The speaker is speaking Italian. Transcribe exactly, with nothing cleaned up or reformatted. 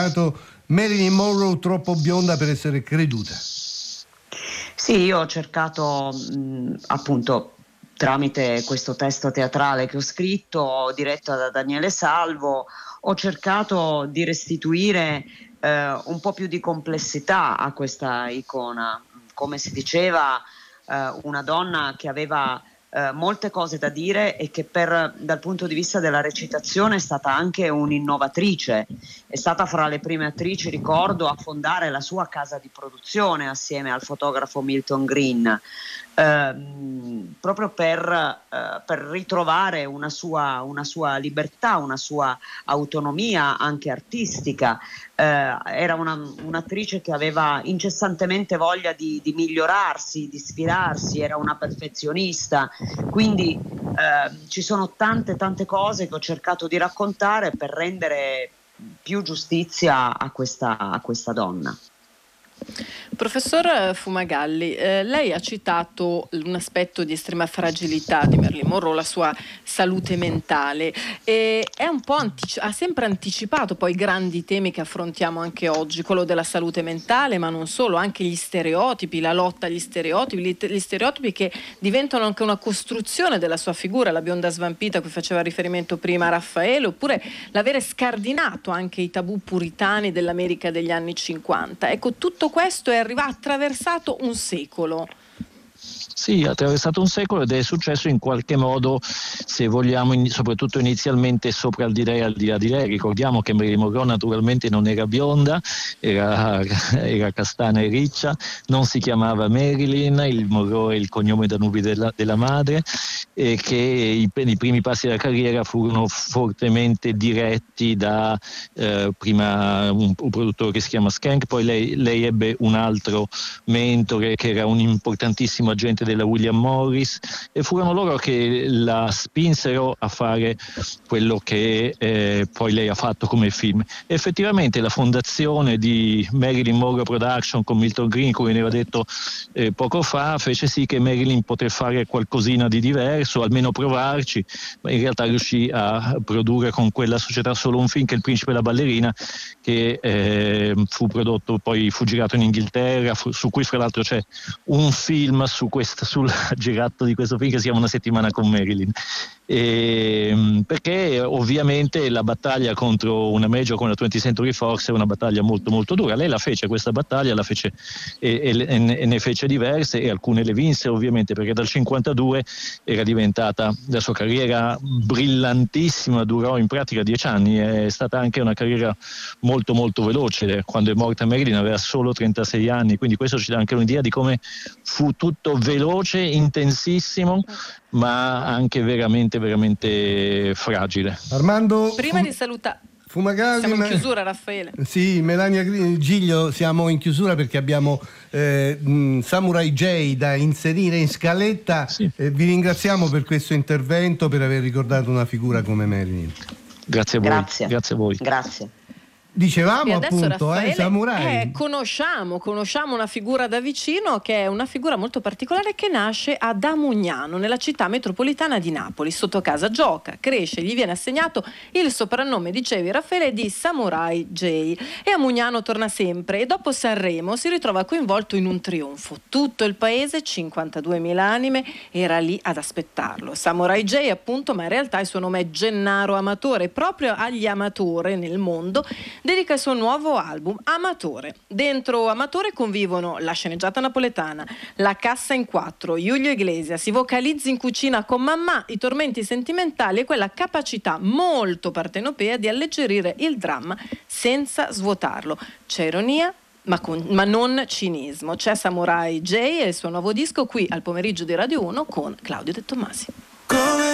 intitolato Marilyn Monroe troppo bionda per essere creduta. Sì, io ho cercato mh, appunto tramite questo testo teatrale che ho scritto, diretto da Daniele Salvo, ho cercato di restituire eh, un po' più di complessità a questa icona. Come si diceva, eh, una donna che aveva eh, molte cose da dire e che per, dal punto di vista della recitazione è stata anche un'innovatrice, è stata fra le prime attrici, ricordo, a fondare la sua casa di produzione assieme al fotografo Milton Green, ehm, proprio per, eh, per ritrovare una sua, una sua libertà, una sua autonomia anche artistica. Eh, era una, un'attrice che aveva incessantemente voglia di, di migliorarsi, di ispirarsi, era una perfezionista, quindi eh, ci sono tante tante cose che ho cercato di raccontare per rendere più giustizia a questa, a questa donna. Professor Fumagalli, eh, lei ha citato un aspetto di estrema fragilità di Marilyn Monroe, la sua salute mentale, e è un po' antici- ha sempre anticipato poi grandi temi che affrontiamo anche oggi, quello della salute mentale, ma non solo, anche gli stereotipi, la lotta agli stereotipi, gli, gli stereotipi che diventano anche una costruzione della sua figura, la bionda svampita a cui faceva riferimento prima Raffaele, oppure l'avere scardinato anche i tabù puritani dell'America degli anni cinquanta. Ecco, tutto questo è arrivato, ha attraversato un secolo. Sì, ha attraversato un secolo ed è successo in qualche modo, se vogliamo, in, soprattutto inizialmente sopra al di là e al di là di lei. Ricordiamo che Marilyn Monroe naturalmente non era bionda, era, era castana e riccia, non si chiamava Marilyn, il Monroe è il cognome da nubi della, della madre, e che i, i primi passi della carriera furono fortemente diretti da eh, prima un, un produttore che si chiama Skank, poi lei, lei ebbe un altro mentore che era un importantissimo agente della William Morris, e furono loro che la spinsero a fare quello che eh, poi lei ha fatto come film. Effettivamente la fondazione di Marilyn Monroe Production con Milton Green, come veniva detto eh, poco fa, fece sì che Marilyn poté fare qualcosina di diverso, almeno provarci, ma in realtà riuscì a produrre con quella società solo un film, che è Il principe e la ballerina, che eh, fu prodotto, poi fu girato in Inghilterra, fu, su cui fra l'altro c'è un film su questo, sul girato di questo film, che si chiama Una settimana con Marilyn. E, perché ovviamente la battaglia contro una major come la twentieth Century Fox è una battaglia molto molto dura. Lei la fece questa battaglia, la fece e, e, e ne fece diverse, e alcune le vinse ovviamente, perché dal cinquantadue era diventata, la sua carriera brillantissima durò in pratica dieci anni, è stata anche una carriera molto molto veloce. Quando è morta Marilyn aveva solo trentasei anni, quindi questo ci dà anche un'idea di come fu tutto veloce, intensissimo, ma anche veramente veramente fragile. Armando, Prima di salutare, Fumagalli, siamo in ma... chiusura, Raffaele. Sì, Melania Giglio, siamo in chiusura perché abbiamo eh, mh, Samurai J da inserire in scaletta. Sì. Eh, vi ringraziamo per questo intervento, per aver ricordato una figura come Marilyn. Grazie a voi. Grazie. Grazie a voi. Grazie. Dicevamo E adesso, appunto, Raffaele, eh, Samurai. Eh, conosciamo, conosciamo una figura da vicino, che è una figura molto particolare, che nasce ad Amugnano, nella città metropolitana di Napoli. Sotto casa gioca, cresce, gli viene assegnato il soprannome, dicevi Raffaele, di Samurai J. E Amugnano torna sempre, e dopo Sanremo si ritrova coinvolto in un trionfo. Tutto il paese, cinquantaduemila anime, era lì ad aspettarlo. Samurai J appunto, ma in realtà il suo nome è Gennaro Amatore. Proprio agli Amatore nel mondo dedica il suo nuovo album Amatore. Dentro Amatore convivono la sceneggiata napoletana, la cassa in quattro, Julio Iglesias, i vocalizzi in cucina con Mamma, i tormenti sentimentali e quella capacità molto partenopea di alleggerire il dramma senza svuotarlo. C'è ironia, ma, con, ma non cinismo. C'è Samurai J e il suo nuovo disco qui al pomeriggio di Radio uno con Claudio De Tommasi.